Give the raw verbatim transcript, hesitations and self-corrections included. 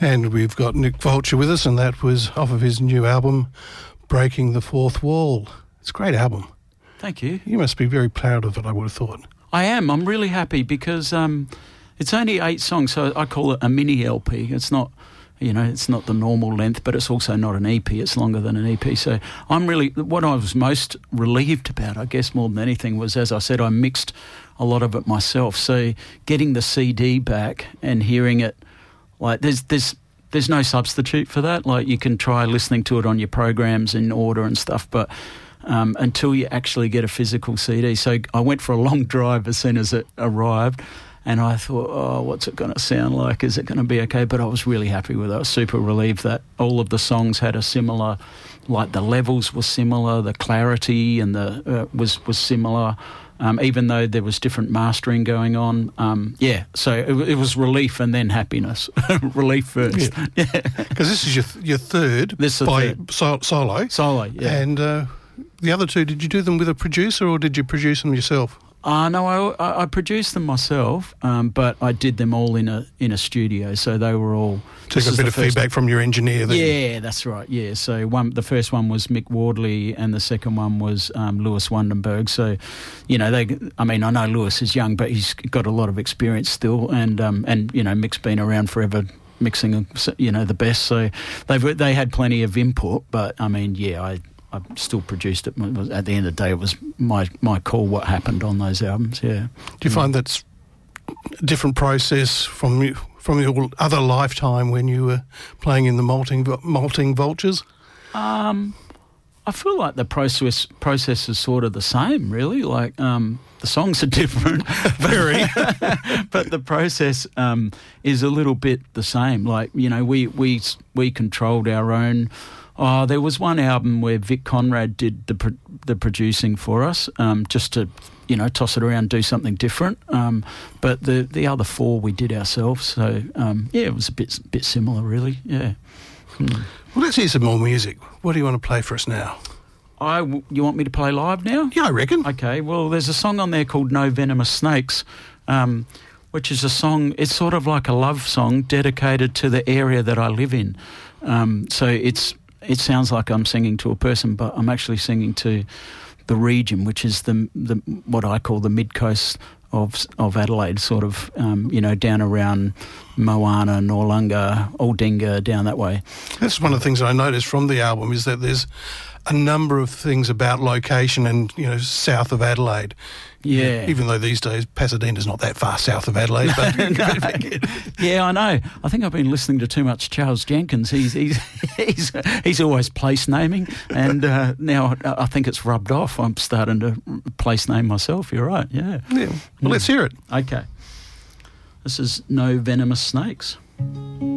And we've got Nick Vulture with us, and that was off of his new album, Breaking the Fourth Wall. It's a great album. Thank you. You must be very proud of it, I would have thought. I am. I'm really happy because um, it's only eight songs, so I call it a mini L P. It's not, you know, it's not the normal length, but it's also not an E P. It's longer than an E P. So I'm really, what I was most relieved about, I guess more than anything, was, as I said, I mixed a lot of it myself. So getting the C D back and hearing it, like there's there's there's no substitute for that. Like you can try listening to it on your programs in order and stuff, but um, until you actually get a physical C D. So I went for a long drive as soon as it arrived, and I thought, oh, what's it going to sound like? Is it going to be okay? But I was really happy with it. I was super relieved that all of the songs had a similar, like the levels were similar, the clarity and the uh, was was similar. Um, even though there was different mastering going on. Um, yeah, so it, it was relief and then happiness. Relief first. Because yeah. this is your your third this by third. So, solo. Solo, yeah. And uh, the other two, did you do them with a producer or did you produce them yourself? Uh, no, I, I produced them myself, um, but I did them all in a in a studio, so they were all... Took a bit of feedback from your engineer then. Yeah, that's right, yeah. So one, the first one was Mick Wardley and the second one was um, Lewis Wundenberg. So, you know, they. I mean, I know Lewis is young, but he's got a lot of experience still, and, um, and you know, Mick's been around forever mixing, you know, the best, so they've they had plenty of input, but, I mean, yeah, I... I still produced it. At the end of the day, it was my my call what happened on those albums, yeah. Do you find that's a different process from from your other lifetime when you were playing in the Malting, Malting Vultures? Um, I feel like the process process is sort of the same, really. Like, um, the songs are different. Very. But the process um, is a little bit the same. Like, you know, we, we, we controlled our own... Oh, there was one album where Vic Conrad did the pro- the producing for us, um, just to, you know, toss it around, do something different. Um, but the the other four we did ourselves. So um, yeah, it was a bit bit similar, really. Yeah. Hmm. Well, let's hear some more music. What do you want to play for us now? I you want me to play live now? Yeah, I reckon. Okay. Well, there's a song on there called "No Venomous Snakes." Um, which is a song, it's sort of like a love song dedicated to the area that I live in. Um, so it's It sounds like I'm singing to a person, but I'm actually singing to the region, which is the the what I call the mid-coast of of Adelaide, sort of, um, you know, down around Moana, Noarlunga, Aldinga, down that way. That's one of the things that I noticed from the album is that there's a number of things about location and, you know, south of Adelaide. Yeah. Even though these days Pasadena's not that far south of Adelaide. But no. Yeah, I know. I think I've been listening to too much Charles Jenkins. He's he's he's, he's always place naming, and uh, now I think it's rubbed off. I'm starting to place name myself. You're right, yeah. Yeah. Well, let's hear it. Okay. This is No Venomous Snakes.